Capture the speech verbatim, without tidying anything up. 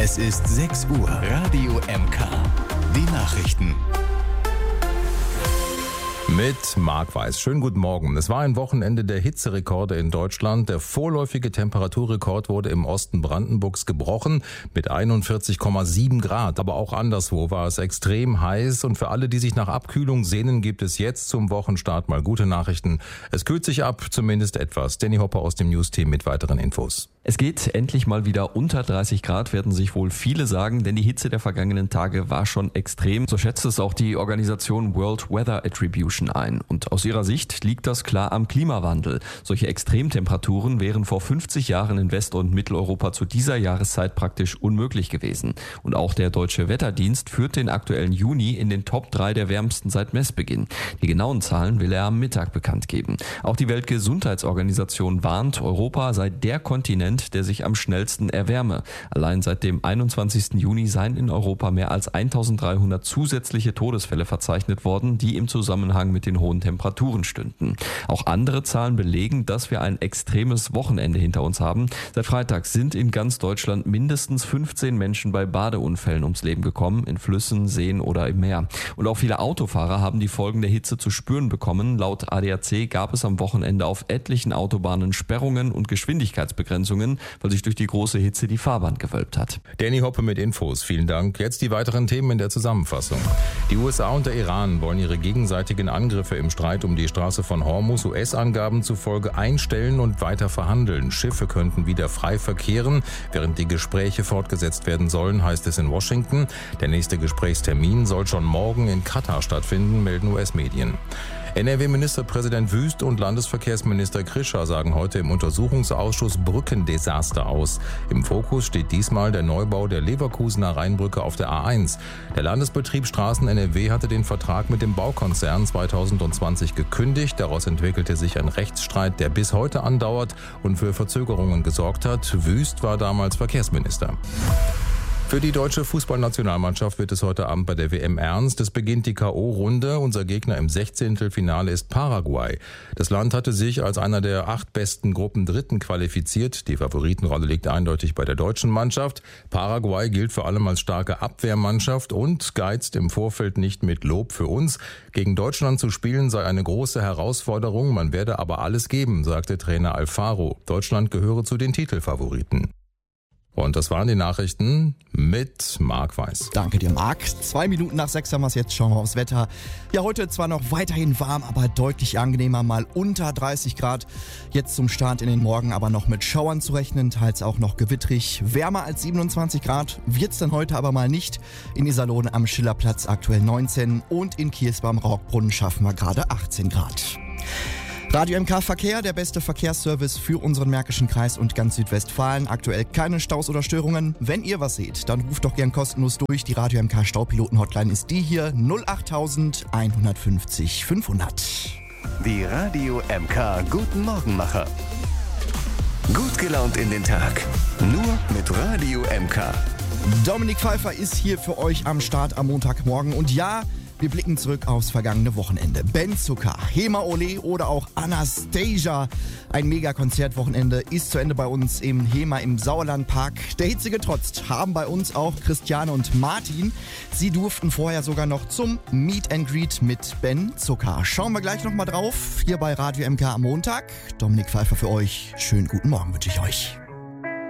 Es ist sechs Uhr. Radio M K. Die Nachrichten. Mit Marc Weiß. Schönen guten Morgen. Es war ein Wochenende der Hitzerekorde in Deutschland. Der vorläufige Temperaturrekord wurde im Osten Brandenburgs gebrochen mit einundvierzig Komma sieben Grad. Aber auch anderswo war es extrem heiß. Und für alle, die sich nach Abkühlung sehnen, gibt es jetzt zum Wochenstart mal gute Nachrichten. Es kühlt sich ab, zumindest etwas. Danny Hopper aus dem News-Team mit weiteren Infos. Es geht endlich mal wieder unter dreißig Grad, werden sich wohl viele sagen, denn die Hitze der vergangenen Tage war schon extrem. So schätzt es auch die Organisation World Weather Attribution ein. Und aus ihrer Sicht liegt das klar am Klimawandel. Solche Extremtemperaturen wären vor fünfzig Jahren in West- und Mitteleuropa zu dieser Jahreszeit praktisch unmöglich gewesen. Und auch der Deutsche Wetterdienst führt den aktuellen Juni in den Top drei der wärmsten seit Messbeginn. Die genauen Zahlen will er am Mittag bekannt geben. Auch die Weltgesundheitsorganisation warnt, Europa sei der Kontinent, der sich am schnellsten erwärme. Allein seit dem einundzwanzigsten Juni seien in Europa mehr als eintausenddreihundert zusätzliche Todesfälle verzeichnet worden, die im Zusammenhang mit den hohen Temperaturen stünden. Auch andere Zahlen belegen, dass wir ein extremes Wochenende hinter uns haben. Seit Freitag sind in ganz Deutschland mindestens fünfzehn Menschen bei Badeunfällen ums Leben gekommen, in Flüssen, Seen oder im Meer. Und auch viele Autofahrer haben die Folgen der Hitze zu spüren bekommen. Laut A D A C gab es am Wochenende auf etlichen Autobahnen Sperrungen und Geschwindigkeitsbegrenzungen, weil sich durch die große Hitze die Fahrbahn gewölbt hat. Danny Hoppe mit Infos. Vielen Dank. Jetzt die weiteren Themen in der Zusammenfassung. Die U S A und der Iran wollen ihre gegenseitigen Angriffe im Streit um die Straße von Hormuz U S-Angaben zufolge einstellen und weiter verhandeln. Schiffe könnten wieder frei verkehren, während die Gespräche fortgesetzt werden sollen, heißt es in Washington. Der nächste Gesprächstermin soll schon morgen in Katar stattfinden, melden U S-Medien. N R W-Ministerpräsident Wüst und Landesverkehrsminister Krischer sagen heute im Untersuchungsausschuss Brückendesaster aus. Im Fokus steht diesmal der Neubau der Leverkusener Rheinbrücke auf der A eins. Der Landesbetrieb Straßen N R W hatte den Vertrag mit dem Baukonzern zweitausendzwanzig gekündigt. Daraus entwickelte sich ein Rechtsstreit, der bis heute andauert und für Verzögerungen gesorgt hat. Wüst war damals Verkehrsminister. Für die deutsche Fußballnationalmannschaft wird es heute Abend bei der W M ernst. Es beginnt die K O-Runde. Unser Gegner im Sechzehntelfinale ist Paraguay. Das Land hatte sich als einer der acht besten Gruppendritten qualifiziert. Die Favoritenrolle liegt eindeutig bei der deutschen Mannschaft. Paraguay gilt vor allem als starke Abwehrmannschaft und geizt im Vorfeld nicht mit Lob für uns. Gegen Deutschland zu spielen sei eine große Herausforderung. Man werde aber alles geben, sagte Trainer Alfaro. Deutschland gehöre zu den Titelfavoriten. Und das waren die Nachrichten mit Marc Weiß. Danke dir, Marc. Zwei Minuten nach sechs haben wir es jetzt. Schauen wir aufs Wetter. Ja, heute zwar noch weiterhin warm, aber deutlich angenehmer, mal unter dreißig Grad. Jetzt zum Start in den Morgen aber noch mit Schauern zu rechnen, teils auch noch gewittrig. Wärmer als siebenundzwanzig Grad wird's dann heute aber mal nicht. In Iserlohn am Schillerplatz aktuell neunzehn und in Kiels beim Rauchbrunnen schaffen wir gerade achtzehn Grad. Radio M K Verkehr, der beste Verkehrsservice für unseren Märkischen Kreis und ganz Südwestfalen. Aktuell keine Staus oder Störungen. Wenn ihr was seht, dann ruft doch gern kostenlos durch. Die Radio M K Staupiloten-Hotline ist die hier null acht eins fünfzig fünfhundert. Die Radio M K Guten Morgenmacher. Gut gelaunt in den Tag. Nur mit Radio M K. Dominik Pfeiffer ist hier für euch am Start am Montagmorgen. Und ja, wir blicken zurück aufs vergangene Wochenende. Ben Zucker, Hema Ole oder auch Anastasia. Ein Mega-Konzertwochenende ist zu Ende bei uns im Hema im Sauerlandpark. Der Hitze getrotzt haben bei uns auch Christiane und Martin. Sie durften vorher sogar noch zum Meet and Greet mit Ben Zucker. Schauen wir gleich nochmal drauf, hier bei Radio M K am Montag. Dominik Pfeiffer für euch. Schönen guten Morgen wünsche ich euch.